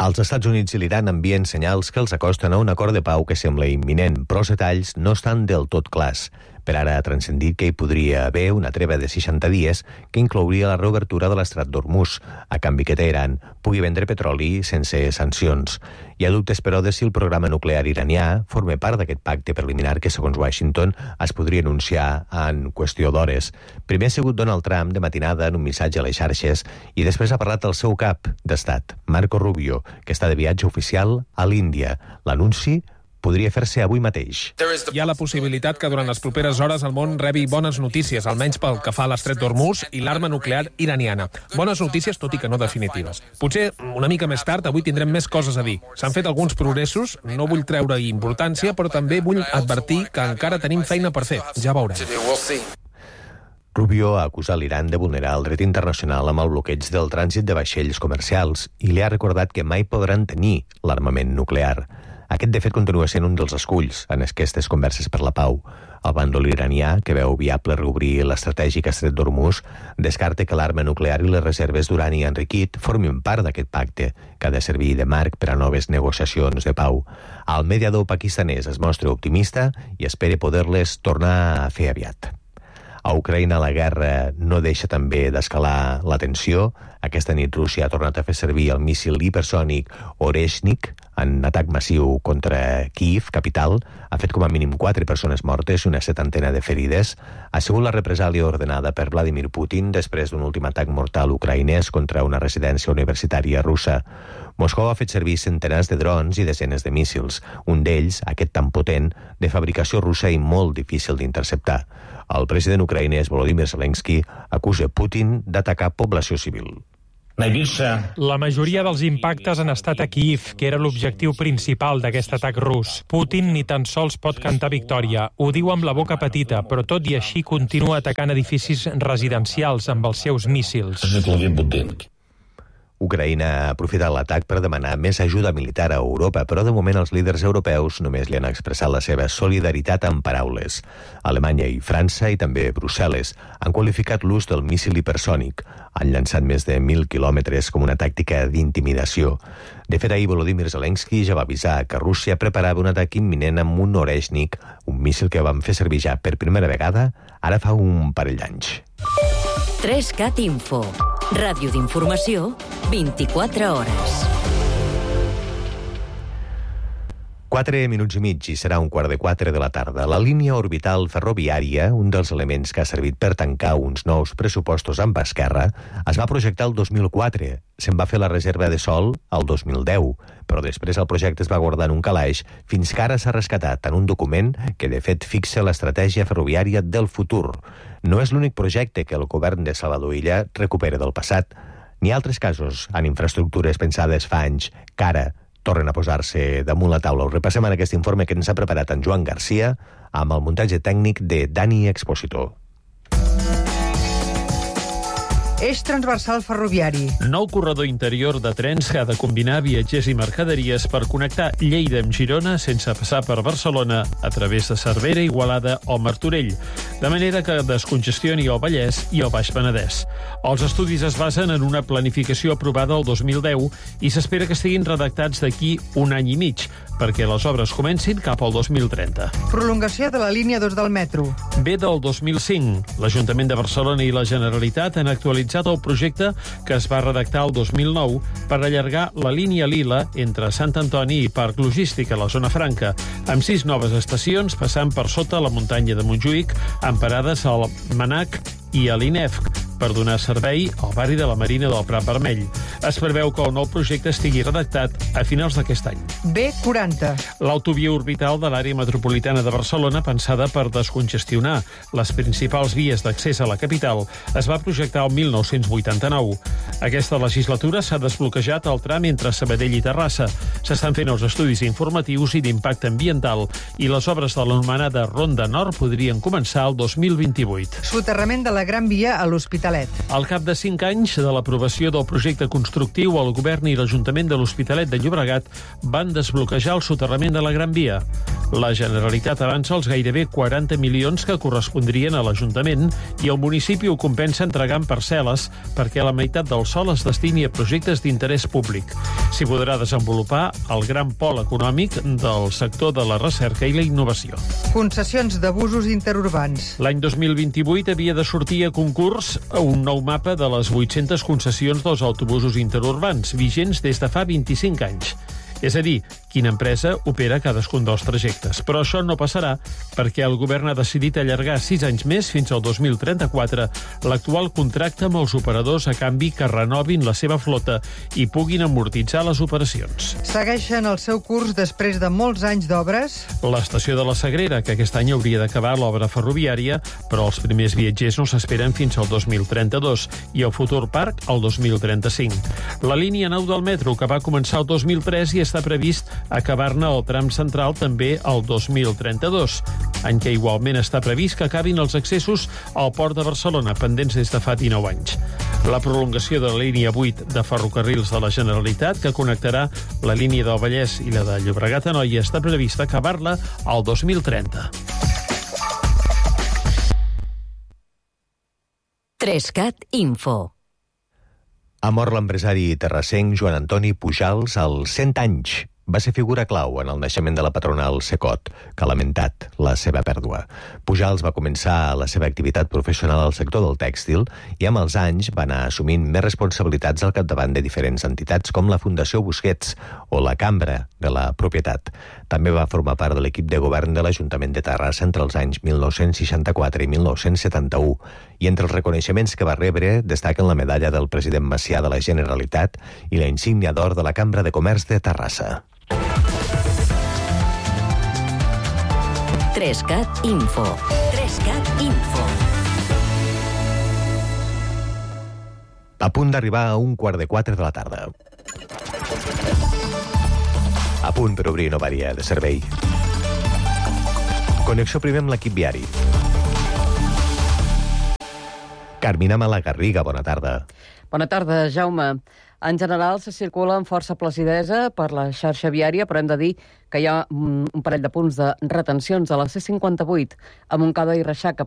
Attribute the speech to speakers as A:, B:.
A: Els Estats Units i l'Iran envien senyals que els acosten a un acord de pau que sembla imminent, però els detalls no estan del tot clars. Per ara ha transcendit que hi podria haver una treva de 60 dies que inclouria la reobertura de l'estrat d'Hormuz, a canvi que Teheran pugui vendre petroli sense sancions. Hi ha dubtes, però, de si el programa nuclear iranià forma part d'aquest pacte preliminar que, segons Washington, es podria anunciar en qüestió d'hores. Primer ha sigut Donald Trump de matinada en un missatge a les xarxes i després ha parlat el seu cap d'estat, Marco Rubio, que està de viatge oficial a l'Índia. L'anunci podria fer-se avui mateix.
B: Hi ha la possibilitat que durant les properes hores el món rebi bones notícies, almenys pel que fa a l'estret d'Hormuz i l'arma nuclear iraniana. Bones notícies, tot i que no definitives. Potser una mica més tard avui tindrem més coses a dir. S'han fet alguns progressos, no vull treure-hi importància, però també vull advertir que encara tenim feina per fer. Ja veurem.
A: Rubio ha acusat l'Iran de vulnerar el dret internacional amb el bloqueig del trànsit de vaixells comercials i li ha recordat que mai podran tenir l'armament nuclear. Aquest, de fet, continua sent un dels esculls en aquestes converses per la pau. El bàndol iranià, que veu viable reobrir l'estratègic estret d'Hormuz, descarta que l'arma nuclear i les reserves d'urani enriquit formin part d'aquest pacte, que ha de servir de marc per a noves negociacions de pau. El mediador pakistanès es mostra optimista i espera poder-les tornar a fer aviat. A Ucraïna la guerra no deixa també d'escalar la tensió. Aquesta nit Rússia ha tornat a fer servir el míssil hipersònic Oreshnik en atac massiu contra Kíiv, capital. Ha fet com a mínim 4 persones mortes i una 70 de ferides. Ha sigut la represàlia ordenada per Vladimir Putin després d'un últim atac mortal ucraïnès contra una residència universitària russa. Moscou ha fet servir centenars de drons i desenes de míssils, un d'ells, aquest tan potent, de fabricació russa i molt difícil d'interceptar. El president ucraïnès Volodymyr Zelensky acusa Putin d'atacar població civil.
C: La majoria dels impactes han estat a Kíiv, que era l'objectiu principal d'aquest atac rus. Putin ni tan sols pot cantar victòria. Ho diu amb la boca petita, però tot i així continua atacant edificis residencials amb els seus míssils.
A: Ucraïna ha aprofitat l'atac per demanar més ajuda militar a Europa, però de moment els líders europeus només li han expressat la seva solidaritat en paraules. Alemanya i França, i també Brussel·les, han qualificat l'ús del míssil hipersònic. Han llançat més de 1.000 quilòmetres com una tàctica d'intimidació. De fet, ahir Volodymyr Zelensky ja va avisar que Rússia preparava un atac imminent amb un Oreshnik, un míssil que van fer servir ja per primera vegada, ara fa un parell d'anys.
D: 3CAT Info. Ràdio d'informació, 24 hores.
A: 4 minuts i mig i serà 3:15 de la tarda. La línia orbital ferroviària, un dels elements que ha servit per tancar uns nous pressupostos amb Esquerra, es va projectar el 2004. Se'n va fer la reserva de sòl el 2010, però després el projecte es va guardar en un calaix fins que ara s'ha rescatat en un document que de fet fixa l'estratègia ferroviària del futur. No és l'únic projecte que el govern de Salvador Illa recupera del passat. N'hi ha altres casos en infraestructures pensades fa anys que ara tornen a posar-se damunt la taula. Ho repassem en aquest informe que ens ha preparat en Joan Garcia amb el muntatge tècnic de Dani Expositor.
E: Eix transversal ferroviari.
C: Nou corredor interior de trens que ha de combinar viatgers i mercaderies per connectar Lleida amb Girona sense passar per Barcelona a través de Cervera, Igualada o Martorell, de manera que descongestioni el Vallès i el Baix Penedès. Els estudis es basen en una planificació aprovada el 2010 i s'espera que estiguin redactats d'aquí un any i mig, perquè les obres comencin cap al 2030.
E: Prolongació de la línia 2 del metro.
C: Ve del 2005. L'Ajuntament de Barcelona i la Generalitat han actualitzat el projecte que es va redactar el 2009 per allargar la línia Lila entre Sant Antoni i Parc Logístic a la Zona Franca, amb 6 noves estacions passant per sota la muntanya de Montjuïc, amb parades al Manac i a l'INEFC, per donar servei al barri de la Marina del Prat Vermell. Es preveu que el nou projecte estigui redactat a finals d'aquest any.
E: B40.
C: L'autovia orbital de l'àrea metropolitana de Barcelona, pensada per descongestionar les principals vies d'accés a la capital, es va projectar el 1989. Aquesta legislatura s'ha desbloquejat el tram entre Sabadell i Terrassa. S'estan fent els estudis informatius i d'impacte ambiental i les obres de l'anomenada Ronda Nord podrien començar el 2028.
E: Soterrament de la Gran Via a l'Hospital l'Hospitalet.
C: Al cap de 5 anys de l'aprovació del projecte constructiu, el govern i l'Ajuntament de l'Hospitalet de Llobregat van desbloquejar el soterrament de la Gran Via. La Generalitat avança els gairebé 40 milions que correspondrien a l'Ajuntament i el municipi ho compensa entregant parcel·les perquè la meitat del sòl es destini a projectes d'interès públic. S'hi podrà desenvolupar el gran pol econòmic del sector de la recerca i la innovació.
E: Concessions d'abusos interurbans.
C: L'any 2028 havia de sortir a concurs un nou mapa de les 800 concessions dels autobusos interurbans, vigents des de fa 25 anys. És a dir, quina empresa opera cadascun dels trajectes. Però això no passarà perquè el govern ha decidit allargar 6 anys més, fins al 2034, l'actual contracte amb els operadors a canvi que renovin la seva flota i puguin amortitzar les operacions.
E: Segueixen el seu curs després de molts anys d'obres.
C: L'estació de la Sagrera, que aquest any hauria d'acabar l'obra ferroviària, però els primers viatgers no s'esperen fins al 2032 i el futur parc al 2035. La línia 9 del metro, que va començar el 2003 i està previst acabar-ne el tram central també el 2032, any que igualment està previst que acabin els accessos al Port de Barcelona, pendents des de fa 19 anys. La prolongació de la línia 8 de ferrocarrils de la Generalitat, que connectarà la línia del Vallès i la de Llobregat a Anoia, està prevista acabar-la al 2030.
D: 3CAT Info.
A: Ha mort l'empresari terrassenc Joan Antoni Pujals als 100 anys. Va ser figura clau en el naixement de la patronal Secot, que ha lamentat la seva pèrdua. Pujals va començar la seva activitat professional al sector del tèxtil i amb els anys va anar assumint més responsabilitats al capdavant de diferents entitats com la Fundació Busquets o la Cambra de la Propietat. També va formar part de l'equip de govern de l'Ajuntament de Terrassa entre els anys 1964 i 1971 i entre els reconeixements que va rebre destaquen la medalla del president Macià de la Generalitat i la insígnia d'or de la Cambra de Comerç de Terrassa.
D: 3CAT Info. 3CAT Info.
A: A punt d'arribar a 3:15 de la tarda. A punt per obrir nova àrea de servei. Connexió primer amb l'equip viari. Carmina Malagarriga, bona tarda.
F: Bona tarda, Jaume. En general, se circula amb força placidesa per la xarxa viària, però hem de dir que hi ha un parell de punts de retencions a la C58 a Montcada i Reixac,